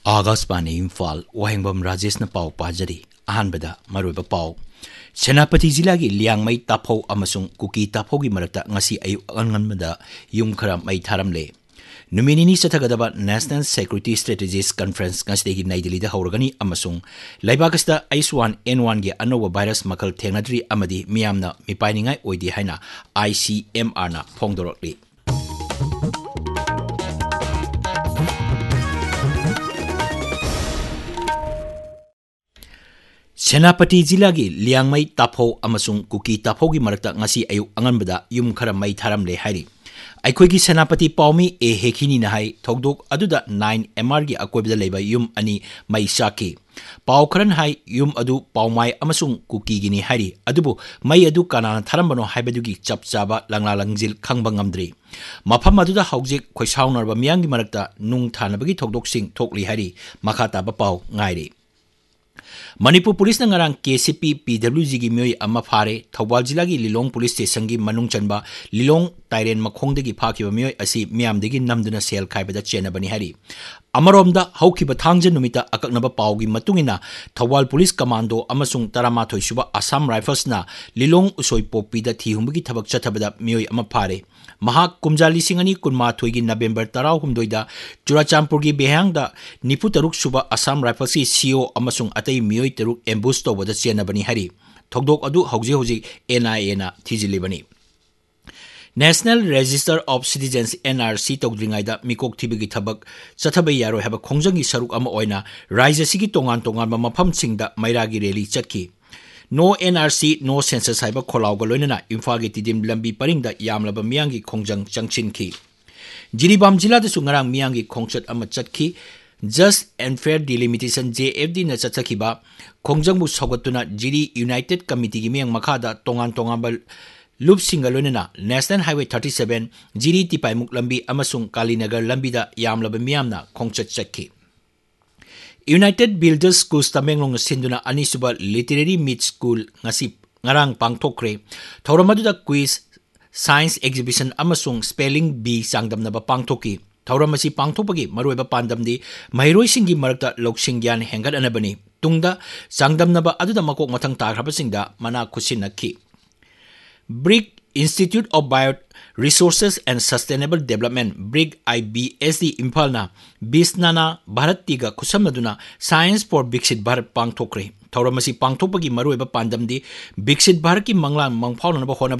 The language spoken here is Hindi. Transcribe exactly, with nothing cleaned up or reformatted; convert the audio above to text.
आकाशवाणी इम्फाल वाहेंबम राजेशना पाव पाजरी अहानबदा मरुब पाव सेनापति जिला की लियांगमई ताफौ अमसुंग कुकी ताफौ की मरक्ता ngasi ayu anganmada yum khara mai tharamle numinini sathagada national security strategies conference ngasi gi nai delhi da hawragani amasung laibakasta H one N one gi anowa virus makal thengnadri amadi miyamna mipainingai oidi haina I C M R na phongdorokli सेनापति जिला की लियांगमई ताफौ अमसुंग कुकी ताफौ की मरक्ता ngasi ayu anganbada yum khara mai tharamle hairi अखोई की सेनापति पाउमी ए हेखिनी नहाई थोकदोक अदुदा नाइन M R की अकोइबदा लेबा युम अनि मई साकी पाउ खरन हाई युम अदु पाउमाई अमसुंग कुकी गिनी हारी अदुबु मई अदु कानाना थारमबनो हाइबदुगी चप चाबा लंगला लंगजिल खंगबा ngamdri मफम अदुदा हौजिक खोइसाउनरबा मियांगी मरक्ता नुंग थानबगी थोकदोकसिंग थोकली हारी मखा ताबा पाउ ngairi Manipur police नंगरांग K C P P W G की म्योई अम्मा फारे थौबाल जिला की लिलोंग पुलिस स्टेशन की मनुंग चनबा लिलोंग ताइरेन मखोंगदगी फाकिबा म्योई असि मियामदगी नमदुना सेल खाइबदा चेनबनी हारी अमरोमदा हौखिबा थांगजे नुमिता अककनबा पाउगी मतुंगिना थौबाल पुलिस कमांडो अमसुंग तरामाथोई सुबा असम राइफल्सना लिलोंग उसोई पोपीदा थीहुंबगी थबक चथबदा म्योई अम्मा फारे महा कुमजा लिसिंग अनि कुनमाथोई की नवेंबर तराहुमदोइदा चुराचांपुर की बेहांगदा निफु तरुक सुबा असम राइफल्स की C O अमसुंग अतई म्योई तरुक एम्बुश तौबदा चेनबनी हारी थौदोक अदु हौजे हौजे N I A ना थीजिलिबनी national register of citizens N R C तौद्रिंगाइदा मिकोक थिबिगी थबक चथबे यारो हैबा खोंजंगी सरुक अमा ओइना राज्यसिगी तोंगान तोंगान मफमसिंगदा मैरागी rally चटकी no N R C no census हैबा खोलाउगा लोइनना Imphal गी तिदिम लंबी परिंगदा यामलबा मियांगी खोंजंग चंगचिनखी जिरीबाम जिलादसु ngarang मियांगी खोंचत अमा चटकी just and fair delimitation J F D ना चचखिबा खोंजंगबु सौगतुना जिरी यूनाइटेड कमिटी की Meiyang मखादा तोंगान तोंगाबा loop सिंगलोनना national highway thirty-seven Jiri तिपाइमुक लंबी अमसुंग Kalinagar लंबीदा यामलबा मियामना खोंचत चटकी United builders schools Tamenglong सिंदुना अनिसुबा literary meet school ngasi ngarang pangthokre thauramadu quiz science exhibition amasung spelling bee sangdamnaba pangthoki thauramasi pangthopagi maroiba pandamdi mairoi singi marakta loksing gyan hengat anabani tungda sangdamnaba aduda makok mathang tagrabasingda mana khusinakhi Brick Institute of Bioresources and Sustainable Development Brick I B S D Imphalna Bisnana Bharatiga Kusamaduna Science for Bixit Bharat Pangthokre Thauramasi Pangthopagi maroiba pandamdi Bixit Bharat ki manglang mangphaunaba hona